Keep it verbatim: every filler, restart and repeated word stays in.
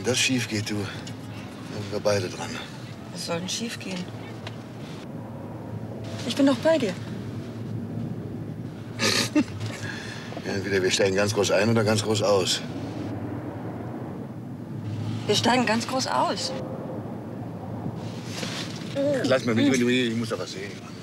Wenn das schief geht, du, dann sind wir beide dran. Was soll denn schief gehen? Ich bin doch bei dir. Ja, entweder wir steigen ganz groß ein oder ganz groß aus. Wir steigen ganz groß aus. Lass mal mit, ich muss doch was sehen.